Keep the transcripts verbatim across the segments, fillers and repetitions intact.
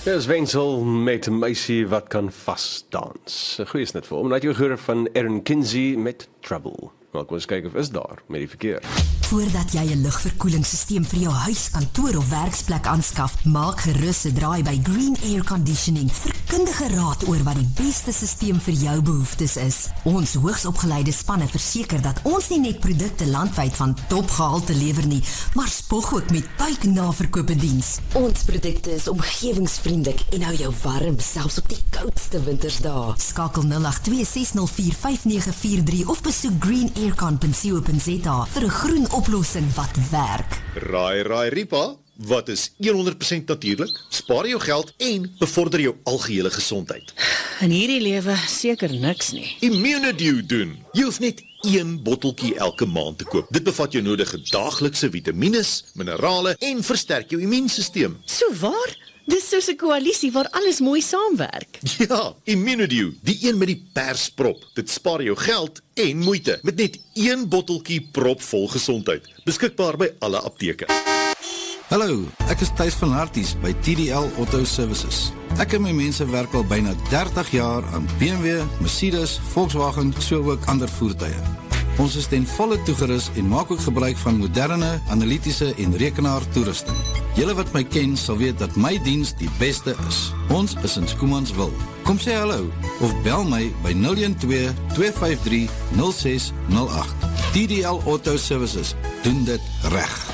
Dis Wensel met 'n meisie wat kan vasdans. 'n Goeie snit vir hom. Laat jou gehoor van Aaron Kinsey met Trouble. Maar kom eens kyk of is daar met die verkeer. Voordat jy 'n lugverkoelingsstelsel vir jou huis, kantoor of werksplek aanskaf, maak gerus 'n draai by Green Air Conditioning vir kundige raad oor wat die beste stelsel vir jou behoeftes is. Ons hoogsopgeleide spanne verseker dat ons nie net produkte landwyd van topgehalte lewer nie, maar spog ook met buiknaverkope diens. Ons produkte is omgewingsvriendelik en hou jou warm selfs op die koudste wintersdae. Skakel nul agt twee ses nul vier vyf nege vier drie of besoek green aircon punt co punt za vir 'n groen oplossing wat werk. Raai, raai, Ripa, wat is honderd persent natuurlik? Spaar jou geld en bevorder jou algehele gesondheid. In hierdie lewe seker niks nie. Immunedew doen. Jy hoef net een botteltjie elke maand te koop. Dit bevat jou nodige daaglikse vitamines, minerale en versterk jou immuunstelsel. So waar? Dis soos 'n koalisie waar alles mooi saamwerk. Ja, Immunedew, die een met die persprop. Dit spaar jou geld en moeite met net een botteltjie propvol gesondheid. Beskikbaar by alle apteke. Hallo, ek is Thys van Harties by T D L Auto Services. Ek en my mense werk al byna dertig jaar aan B M W, Mercedes, Volkswagen, so ook ander voertuie. Ons is ten volle toegerus en maak ook gebruik van moderne, analitiese en rekenaar toerusting. Julle wat my ken sal weet dat my diens die beste is. Ons is in Schoemansville. Kom sê hallo of bel my by nul een twee twee vyf drie nul ses nul agt. T D L Auto Services doen dit reg.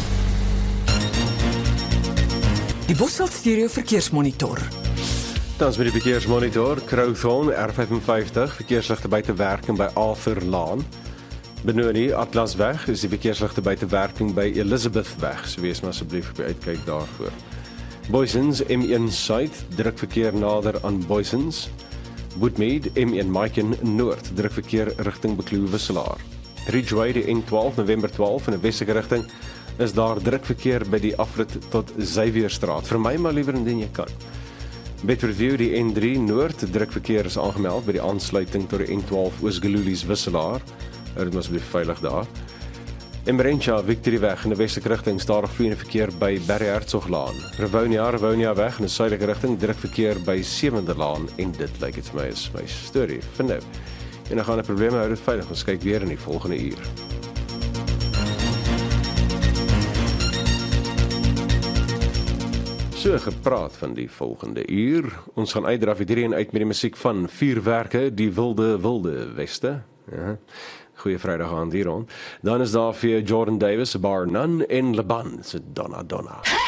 Die Bosveld Stereo Verkeersmonitor. Tans met die verkeersmonitor, Crowthorne R vyfenvyftig, verkeersligte buite werking by Arthur Laan. Benoni, Atlasweg, is die verkeersligte buite werking by Elizabethweg, so wees maar asseblief op die uitkyk daarvoor. Boysens, M een Suid, druk verkeer nader aan Boysens. Woodmead, M een Maiken Noord, druk verkeer rigting Bekloe Wisselaar. Ridgeway, die N twaalf, November twaalf, in 'n westelike rigting, is daar druk verkeer by die afrit tot Xavierstraat. Vir my maar liewer indien jy kan. Bedfordview, die N drie Noord, druk verkeer is aangemeld by die aansluiting tot die N twaalf Oos-Gelulies Wisselaar. Dit moet asseblief veilig daar. In Brentja, Victorieweg in 'n westelike rigting, stadig vloeiende verkeer by Barry Hertzoglaan. Rivonia, Rivonia weg in 'n suidelike rigting, druk verkeer by Sewende Laan, en dit lyk dit vir my is my storie vir nou. En dan gaan 'n probleem hou dit veilig, ons kyk weer in die volgende uur. So gepraat van die volgende uur. Ons gaan uitdraf iedereen uit met die musiek van Vuurwerke, die wilde wilde weste. Ja. Goeie Vrydag aand hier rond. Dan is daar vir Jordan Davis, Bar None en Laban, se Donna Donna.